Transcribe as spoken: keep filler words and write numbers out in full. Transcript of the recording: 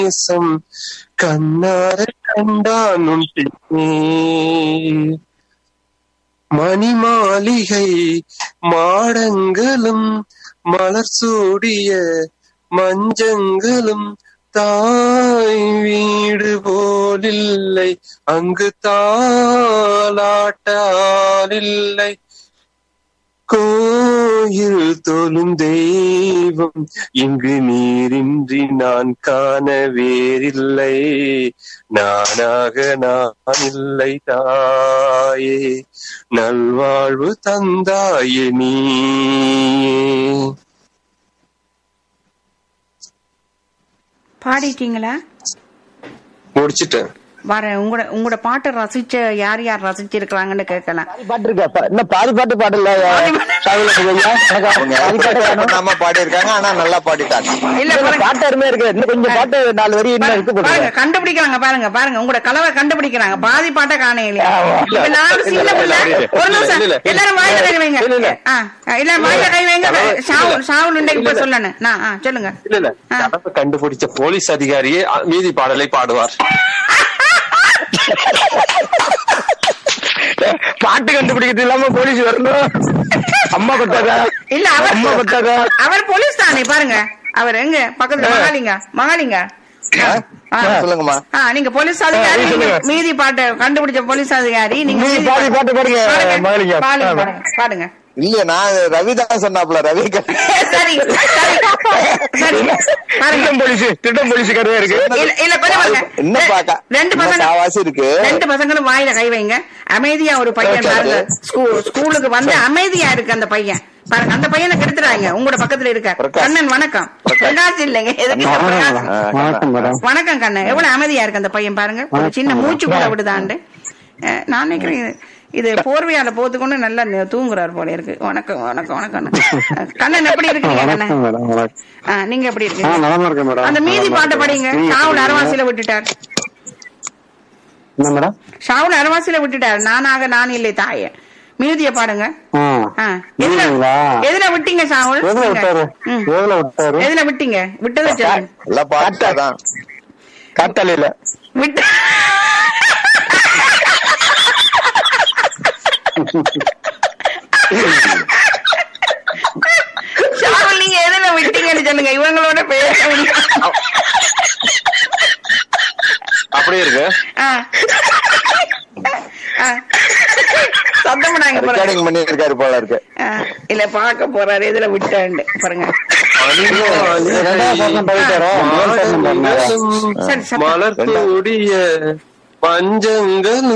நேசம் கண்ணார கண்டானும் மணி மாளிகை மாடங்களும் மலர் சூடிய மஞ்சங்களும் தாய் வீடு போலில்லை அங்கு தாலாட்டாலில்லை கோயில் தொழும் தெய்வம் இங்கு நீரின்றி நான் காண வேறில்லை நானாக நான் இல்லை தாயே நல்வாழ்வு தந்தாயே நீ. பாடிட்டீங்களா? முடிச்சிட்டேன். வர உங்களோட உங்களோட பாட்டை ரசிச்ச யார் யார் ரசிச்சிருக்காங்கன்னு கேட்கலாம். பாட்டு இருக்கா? என்ன பாதி பாட்டு பாடல பாடி இருக்காங்க. ஆனா நல்லா பாடிட்டாங்க. இல்ல பாட்டு அருமையா இருக்கு. இன்னும் கொஞ்சம் பாட்டு நாலு வரி இன்னும் இருக்கு பாருங்க. கண்டுபிடிக்கிறாங்க பாருங்க பாருங்க உங்களோட கலவை கண்டுபிடிக்கிறாங்க. பாதி பாட்டை காண இல்லையா? நாலு சின்ன பிள்ளை ஒரு நிமிஷம் எல்லாரும் வாயில கை வைங்க. இல்ல வாயில கை வைங்க. ஷாவுல் ஷாவுல் இப்ப சொல்லணும். நான் சொல்லுங்க. இல்ல இல்ல கலவை கண்டுபிடிச்ச போலீஸ் அதிகாரியே மீதி பாடலை பாடுவார். பாட்டு கண்டுபிடிக்கிறது இல்லாம போலீஸ் வரணும். அம்மா கொட்டாதா? இல்ல அவர் அம்மா கொட்டாதா? அவர் போலீஸ் தானே பாருங்க. அவர் எங்க பக்கத்துல மகாலிங்க மகாலிங்க சொல்லுங்கம்மா. நீங்க போலீஸ் அதிகாரி மீதி பாட்டை கண்டுபிடிச்ச போலீஸ் அதிகாரி நீங்க பாட்டு பாடுங்க பாடுங்க. இல்ல நான் ரவிதான் சொன்னாப்ல. ரவி சரி போலீஸ் திட்டம் போலீஸுக்காரவே இருக்கு. இல்ல கொஞ்சம் என்ன பாக்க ரெண்டு பசங்க இருக்கு. ரெண்டு பசங்களும் வாயில கை வைங்க. அமைதியா ஒரு பையன் பாருங்க ஸ்கூலுக்கு வந்து அமைதியா இருக்கு அந்த பையன் பாருங்க. அந்த பையனை கெடுத்துறாங்க. உங்களோட பக்கத்துல இருக்க கண்ணன். வணக்கம். பிரகாஷ் இல்லைங்க வணக்கம் கண்ணன். எவ்வளவு அமைதியா இருக்கு அந்த பையன் பாருங்க. ஒரு சின்ன மூச்சு கூட விடுதாண்டு. நான் நினைக்கிறேன் இது போர்வையால போத்துக்கொண்டு நல்லா தூங்குறாரு போல இருக்கு. வணக்கம் வணக்கம் வணக்கம் கண்ணன். எப்படி இருக்கீங்க கண்ணன்? நீங்க எப்படி இருக்கீங்க? அந்த மீதி பாட்டை படிங்க. ஷாவுல் அரவாசியில விட்டுட்டார். ஷாவுல் அரவாசியில விட்டுட்டார். நானாக நான் இல்லை தாய. மீதிய பாடுங்க. எதுல விட்டீங்க ஷாவுல்? எதுல விட்டீங்க? விட்டது காத்தாலையில விட்டு ஷாவுல் நீங்க எதுல விட்டீங்கன்னு சொல்லுங்க. இவங்களோட பேச அப்படியே இருக்கு. சத்தம் பண்ணிருக்காரு போல இருக்கு. இல்ல பாக்க போறாரு எதுல விட்டாண்டு பாருங்க. மலர் கூடிய பஞ்சங்கள்